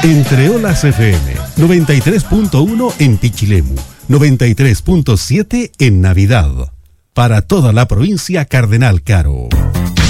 Entre Olas FM, 93.1 en Pichilemu, 93.7 en Navidad. Para toda la provincia Cardenal Caro.